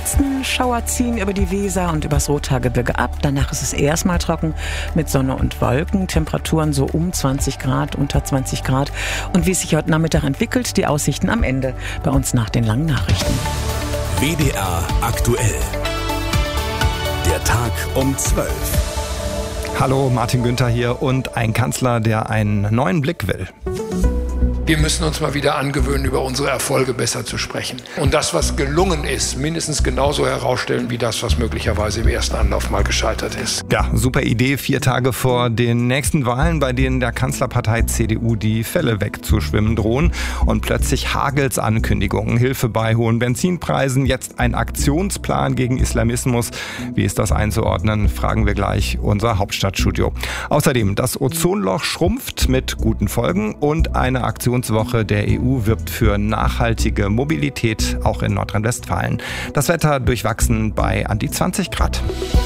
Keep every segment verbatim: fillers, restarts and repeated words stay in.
ersten Schauer ziehen über die Weser und übers Rothaargebirge ab. Danach ist es erstmal trocken mit Sonne und Wolken. Temperaturen so um zwanzig Grad, unter zwanzig Grad. Und wie es sich heute Nachmittag entwickelt, die Aussichten am Ende bei uns nach den langen Nachrichten. W D R aktuell. Der Tag um zwölf. Hallo, Martin Günther hier und ein Kanzler, der einen neuen Blick will. Wir müssen uns mal wieder angewöhnen, über unsere Erfolge besser zu sprechen. Und das, was gelungen ist, mindestens genauso herausstellen wie das, was möglicherweise im ersten Anlauf mal gescheitert ist. Ja, super Idee. Vier Tage vor den nächsten Wahlen, bei denen der Kanzlerpartei C D U die Fälle wegzuschwimmen drohen. Und plötzlich hagelt's Ankündigungen. Hilfe bei hohen Benzinpreisen, jetzt ein Aktionsplan gegen Islamismus. Wie ist das einzuordnen, fragen wir gleich unser Hauptstadtstudio. Außerdem, das Ozonloch schrumpft mit guten Folgen und eine Aktion Woche der E U wirbt für nachhaltige Mobilität, auch in Nordrhein-Westfalen. Das Wetter durchwachsen bei an die zwanzig Grad.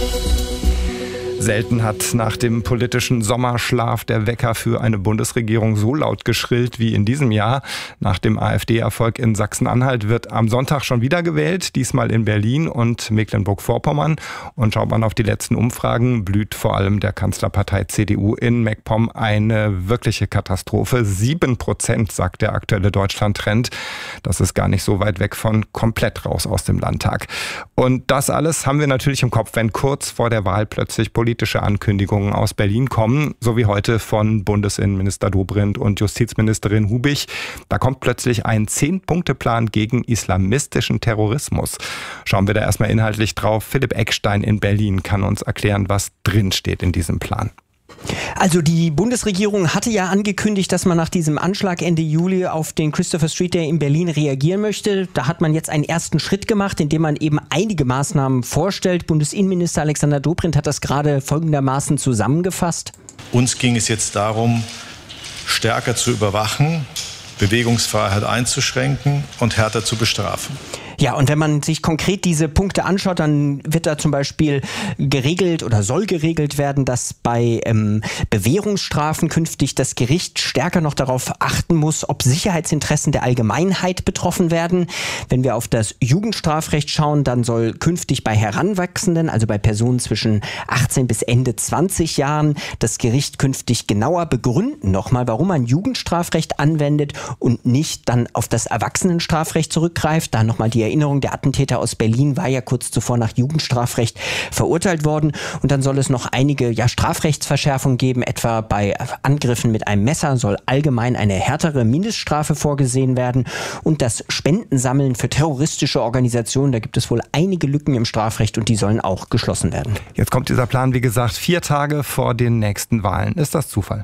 Selten hat nach dem politischen Sommerschlaf der Wecker für eine Bundesregierung so laut geschrillt wie in diesem Jahr. Nach dem AfD-Erfolg in Sachsen-Anhalt wird am Sonntag schon wieder gewählt, diesmal in Berlin und Mecklenburg-Vorpommern. Und schaut man auf die letzten Umfragen, blüht vor allem der Kanzlerpartei C D U in MacPom eine wirkliche Katastrophe. Sieben Prozent, sagt der aktuelle Deutschland-Trend. Das ist gar nicht so weit weg von komplett raus aus dem Landtag. Und das alles haben wir natürlich im Kopf, wenn kurz vor der Wahl plötzlich politische politische Ankündigungen aus Berlin kommen, so wie heute von Bundesinnenminister Dobrindt und Justizministerin Hubich. Da kommt plötzlich ein Zehn-Punkte-Plan gegen islamistischen Terrorismus. Schauen wir da erstmal inhaltlich drauf. Philipp Eckstein in Berlin kann uns erklären, was drinsteht in diesem Plan. Also die Bundesregierung hatte ja angekündigt, dass man nach diesem Anschlag Ende Juli auf den Christopher Street Day in Berlin reagieren möchte. Da hat man jetzt einen ersten Schritt gemacht, indem man eben einige Maßnahmen vorstellt. Bundesinnenminister Alexander Dobrindt hat das gerade folgendermaßen zusammengefasst. Uns ging es jetzt darum, stärker zu überwachen, Bewegungsfreiheit einzuschränken und härter zu bestrafen. Ja, und wenn man sich konkret diese Punkte anschaut, dann wird da zum Beispiel geregelt oder soll geregelt werden, dass bei ähm, Bewährungsstrafen künftig das Gericht stärker noch darauf achten muss, ob Sicherheitsinteressen der Allgemeinheit betroffen werden. Wenn wir auf das Jugendstrafrecht schauen, dann soll künftig bei Heranwachsenden, also bei Personen zwischen achtzehn bis Ende zwanzig Jahren, das Gericht künftig genauer begründen nochmal, warum man Jugendstrafrecht anwendet und nicht dann auf das Erwachsenenstrafrecht zurückgreift. Da nochmal die Erinnerung, der Attentäter aus Berlin war ja kurz zuvor nach Jugendstrafrecht verurteilt worden. Und dann soll es noch einige ja, Strafrechtsverschärfungen geben, etwa bei Angriffen mit einem Messer soll allgemein eine härtere Mindeststrafe vorgesehen werden. Und das Spendensammeln für terroristische Organisationen, da gibt es wohl einige Lücken im Strafrecht und die sollen auch geschlossen werden. Jetzt kommt dieser Plan, wie gesagt, vier Tage vor den nächsten Wahlen. Ist das Zufall?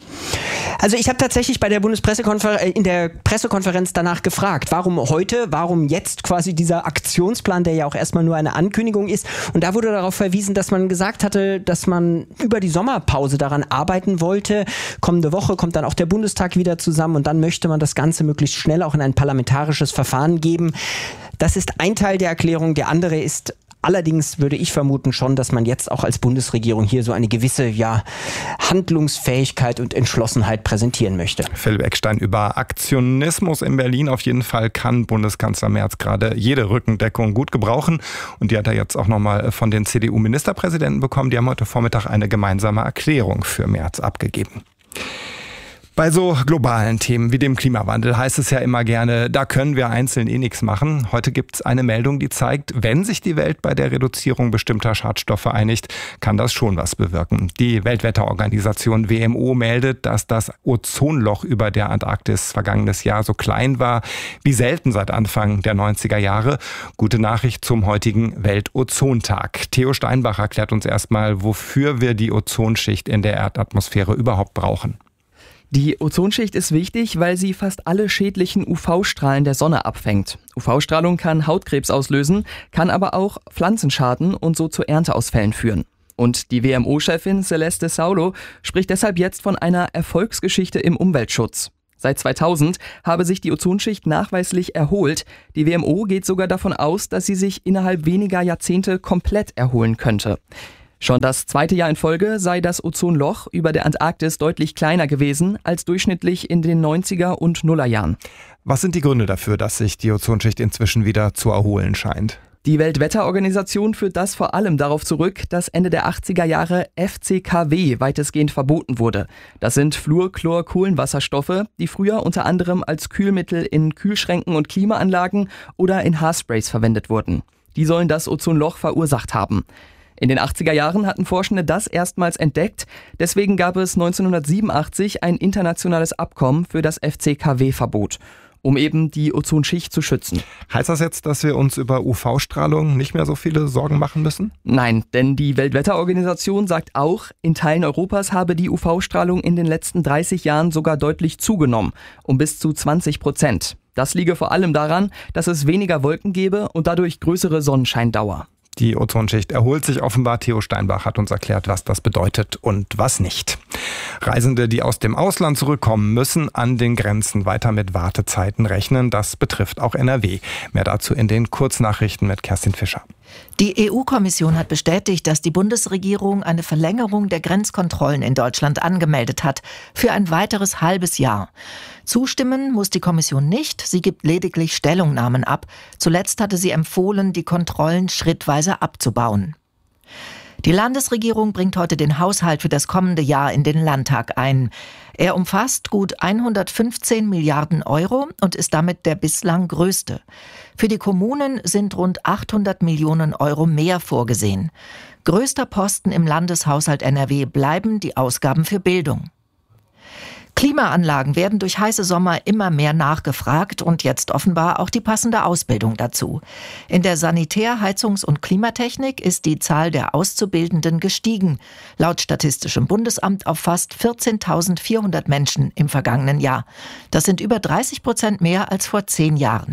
Also ich habe tatsächlich bei der Bundespressekonferenz in der Pressekonferenz danach gefragt, warum heute, warum jetzt quasi dieser Aktionsplan, der ja auch erstmal nur eine Ankündigung ist. Und da wurde darauf verwiesen, dass man gesagt hatte, dass man über die Sommerpause daran arbeiten wollte. Kommende Woche kommt dann auch der Bundestag wieder zusammen und dann möchte man das Ganze möglichst schnell auch in ein parlamentarisches Verfahren geben. Das ist ein Teil der Erklärung. Der andere ist allerdings würde ich vermuten schon, dass man jetzt auch als Bundesregierung hier so eine gewisse ja, Handlungsfähigkeit und Entschlossenheit präsentieren möchte. Philipp Eckstein über Aktionismus in Berlin. Auf jeden Fall kann Bundeskanzler Merz gerade jede Rückendeckung gut gebrauchen. Und die hat er jetzt auch nochmal von den C D U-Ministerpräsidenten bekommen. Die haben heute Vormittag eine gemeinsame Erklärung für Merz abgegeben. Bei so globalen Themen wie dem Klimawandel heißt es ja immer gerne, da können wir einzeln eh nichts machen. Heute gibt es eine Meldung, die zeigt, wenn sich die Welt bei der Reduzierung bestimmter Schadstoffe einigt, kann das schon was bewirken. Die Weltwetterorganisation W M O meldet, dass das Ozonloch über der Antarktis vergangenes Jahr so klein war wie selten seit Anfang der neunziger Jahre. Gute Nachricht zum heutigen Weltozontag. Theo Steinbach erklärt uns erstmal, wofür wir die Ozonschicht in der Erdatmosphäre überhaupt brauchen. Die Ozonschicht ist wichtig, weil sie fast alle schädlichen U V-Strahlen der Sonne abfängt. U V-Strahlung kann Hautkrebs auslösen, kann aber auch Pflanzen schaden und so zu Ernteausfällen führen. Und die W M O-Chefin Celeste Saulo spricht deshalb jetzt von einer Erfolgsgeschichte im Umweltschutz. Seit zweitausend habe sich die Ozonschicht nachweislich erholt. Die W M O geht sogar davon aus, dass sie sich innerhalb weniger Jahrzehnte komplett erholen könnte. Schon das zweite Jahr in Folge sei das Ozonloch über der Antarktis deutlich kleiner gewesen als durchschnittlich in den neunziger und Nullerjahren. Was sind die Gründe dafür, dass sich die Ozonschicht inzwischen wieder zu erholen scheint? Die Weltwetterorganisation führt das vor allem darauf zurück, dass Ende der achtziger Jahre F C K W weitestgehend verboten wurde. Das sind Fluorchlor-Kohlenwasserstoffe, die früher unter anderem als Kühlmittel in Kühlschränken und Klimaanlagen oder in Haarsprays verwendet wurden. Die sollen das Ozonloch verursacht haben. In den achtziger Jahren hatten Forschende das erstmals entdeckt. Deswegen gab es neunzehnhundertsiebenundachtzig ein internationales Abkommen für das F C K W-Verbot, um eben die Ozonschicht zu schützen. Heißt das jetzt, dass wir uns über U V-Strahlung nicht mehr so viele Sorgen machen müssen? Nein, denn die Weltwetterorganisation sagt auch, in Teilen Europas habe die U V-Strahlung in den letzten dreißig Jahren sogar deutlich zugenommen, um bis zu zwanzig Prozent. Das liege vor allem daran, dass es weniger Wolken gebe und dadurch größere Sonnenscheindauer. Die Ozonschicht erholt sich offenbar. Theo Steinbach hat uns erklärt, was das bedeutet und was nicht. Reisende, die aus dem Ausland zurückkommen, müssen an den Grenzen weiter mit Wartezeiten rechnen. Das betrifft auch N R W. Mehr dazu in den Kurznachrichten mit Kerstin Fischer. Die E U-Kommission hat bestätigt, dass die Bundesregierung eine Verlängerung der Grenzkontrollen in Deutschland angemeldet hat, für ein weiteres halbes Jahr. Zustimmen muss die Kommission nicht, sie gibt lediglich Stellungnahmen ab. Zuletzt hatte sie empfohlen, die Kontrollen schrittweise abzubauen. Die Landesregierung bringt heute den Haushalt für das kommende Jahr in den Landtag ein. Er umfasst gut hundertfünfzehn Milliarden Euro und ist damit der bislang größte. Für die Kommunen sind rund achthundert Millionen Euro mehr vorgesehen. Größter Posten im Landeshaushalt N R W bleiben die Ausgaben für Bildung. Klimaanlagen werden durch heiße Sommer immer mehr nachgefragt und jetzt offenbar auch die passende Ausbildung dazu. In der Sanitär-, Heizungs- und Klimatechnik ist die Zahl der Auszubildenden gestiegen. Laut Statistischem Bundesamt auf fast vierzehntausendvierhundert Menschen im vergangenen Jahr. Das sind über dreißig Prozent mehr als vor zehn Jahren.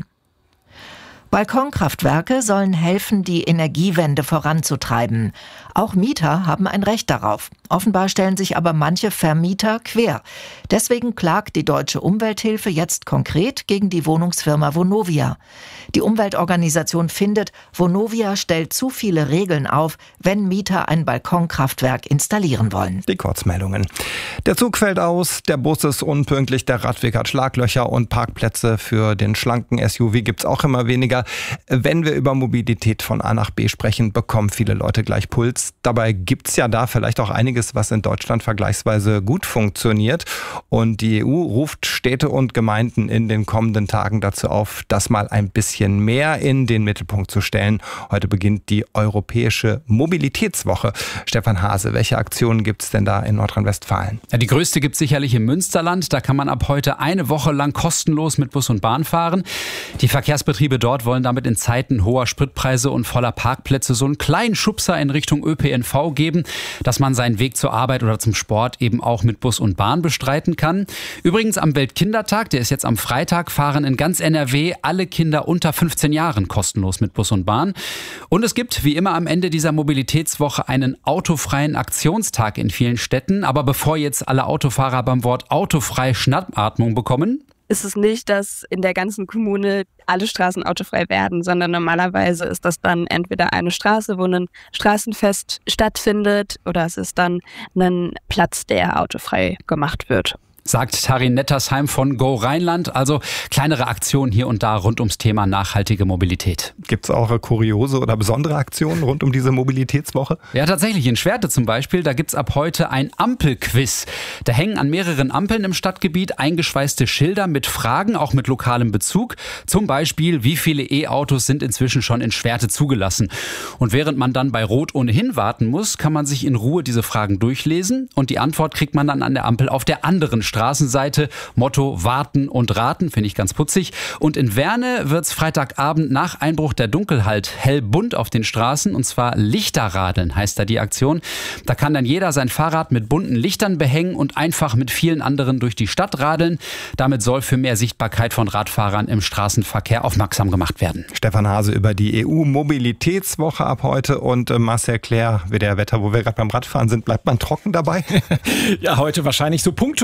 Balkonkraftwerke sollen helfen, die Energiewende voranzutreiben. Auch Mieter haben ein Recht darauf. Offenbar stellen sich aber manche Vermieter quer. Deswegen klagt die Deutsche Umwelthilfe jetzt konkret gegen die Wohnungsfirma Vonovia. Die Umweltorganisation findet, Vonovia stellt zu viele Regeln auf, wenn Mieter ein Balkonkraftwerk installieren wollen. Die Kurzmeldungen. Der Zug fällt aus, der Bus ist unpünktlich, der Radweg hat Schlaglöcher und Parkplätze für den schlanken S U V gibt's auch immer weniger. Wenn wir über Mobilität von A nach B sprechen, bekommen viele Leute gleich Puls. Dabei gibt's ja da vielleicht auch einiges, was in Deutschland vergleichsweise gut funktioniert. Und die E U ruft Städte und Gemeinden in den kommenden Tagen dazu auf, das mal ein bisschen mehr in den Mittelpunkt zu stellen. Heute beginnt die Europäische Mobilitätswoche. Stefan Hase, welche Aktionen gibt's denn da in Nordrhein-Westfalen? Ja, die größte gibt's sicherlich im Münsterland. Da kann man ab heute eine Woche lang kostenlos mit Bus und Bahn fahren. Die Verkehrsbetriebe dort wollen damit in Zeiten hoher Spritpreise und voller Parkplätze so einen kleinen Schubser in Richtung Ö P N V geben, dass man seinen Weg zur Arbeit oder zum Sport eben auch mit Bus und Bahn bestreiten kann. Übrigens am Weltkindertag, der ist jetzt am Freitag, fahren in ganz N R W alle Kinder unter fünfzehn Jahren kostenlos mit Bus und Bahn. Und es gibt wie immer am Ende dieser Mobilitätswoche einen autofreien Aktionstag in vielen Städten. Aber bevor jetzt alle Autofahrer beim Wort autofrei Schnappatmung bekommen, ist es nicht, dass in der ganzen Kommune alle Straßen autofrei werden, sondern normalerweise ist das dann entweder eine Straße, wo ein Straßenfest stattfindet, oder es ist dann ein Platz, der autofrei gemacht wird. Sagt Tarin Nettersheim von Go Rheinland. Also kleinere Aktionen hier und da rund ums Thema nachhaltige Mobilität. Gibt es auch kuriose oder besondere Aktionen rund um diese Mobilitätswoche? Ja, tatsächlich. In Schwerte zum Beispiel, da gibt's ab heute ein Ampelquiz. Da hängen an mehreren Ampeln im Stadtgebiet eingeschweißte Schilder mit Fragen, auch mit lokalem Bezug. Zum Beispiel, wie viele E-Autos sind inzwischen schon in Schwerte zugelassen? Und während man dann bei Rot ohnehin warten muss, kann man sich in Ruhe diese Fragen durchlesen. Und die Antwort kriegt man dann an der Ampel auf der anderen Straße. Straßenseite, Motto warten und raten, finde ich ganz putzig. Und in Werne wird's Freitagabend nach Einbruch der Dunkelheit hell bunt auf den Straßen, und zwar Lichterradeln heißt da die Aktion. Da kann dann jeder sein Fahrrad mit bunten Lichtern behängen und einfach mit vielen anderen durch die Stadt radeln. Damit soll für mehr Sichtbarkeit von Radfahrern im Straßenverkehr aufmerksam gemacht werden. Stefan Hase über die E U-Mobilitätswoche ab heute und äh, Marcel Claire, wie der Wetter, wo wir gerade beim Radfahren sind, bleibt man trocken dabei? Ja, heute wahrscheinlich so punktuell nicht.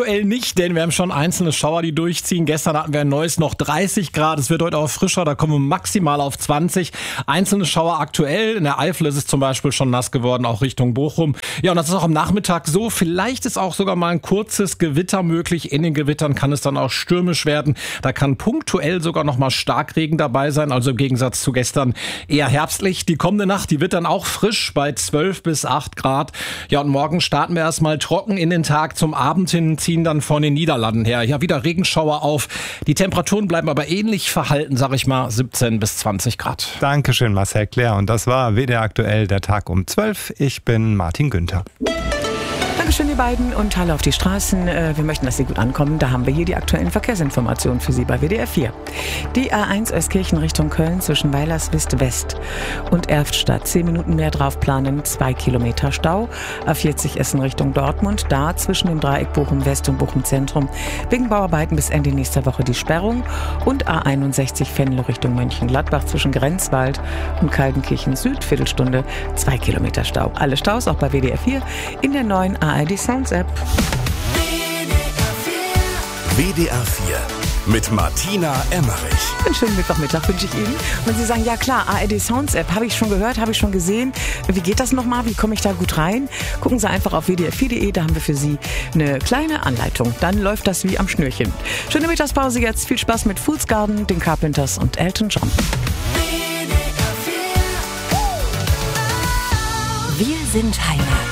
nicht, denn wir haben schon einzelne Schauer, die durchziehen. Gestern hatten wir ein neues noch dreißig Grad. Es wird heute auch frischer, da kommen wir maximal auf zwanzig. Einzelne Schauer aktuell. In der Eifel ist es zum Beispiel schon nass geworden, auch Richtung Bochum. Ja, und das ist auch am Nachmittag so. Vielleicht ist auch sogar mal ein kurzes Gewitter möglich. In den Gewittern kann es dann auch stürmisch werden. Da kann punktuell sogar noch mal Starkregen dabei sein. Also im Gegensatz zu gestern eher herbstlich. Die kommende Nacht, die wird dann auch frisch bei zwölf bis acht Grad. Ja, und morgen starten wir erstmal trocken in den Tag. Zum Abend hin ziehen dann von den Niederlanden her ja wieder Regenschauer auf. Die Temperaturen bleiben aber ähnlich verhalten, sag ich mal, siebzehn bis zwanzig Grad. Dankeschön, Marcel Claire. Und das war W D R aktuell, der Tag um zwölf. Ich bin Martin Günther. Dankeschön, ihr beiden, und Hallo auf die Straßen. Wir möchten, dass Sie gut ankommen. Da haben wir hier die aktuellen Verkehrsinformationen für Sie bei W D R vier. Die A eins Euskirchen Richtung Köln zwischen Weilerswist West und Erftstadt. Zehn Minuten mehr drauf planen, zwei Kilometer Stau. A vierzig Essen Richtung Dortmund. Da zwischen dem Dreieck Bochum West und Bochum Zentrum wegen Bauarbeiten bis Ende nächster Woche die Sperrung. Und A einundsechzig Venlo Richtung Mönchengladbach zwischen Grenzwald und Kaltenkirchen Süd. Viertelstunde, zwei Kilometer Stau. Alle Staus auch bei W D R vier in der neuen A R D Sounds App. W D R vier mit Martina Emmerich. Einen schönen Mittwochmittag wünsche ich Ihnen. Und wenn Sie sagen, ja klar, A R D Sounds App, habe ich schon gehört, habe ich schon gesehen. Wie geht das nochmal? Wie komme ich da gut rein? Gucken Sie einfach auf w d r vier punkt d e, da haben wir für Sie eine kleine Anleitung. Dann läuft das wie am Schnürchen. Schöne Mittagspause jetzt. Viel Spaß mit Foods Garden, den Carpenters und Elton John. Wir sind Heimat.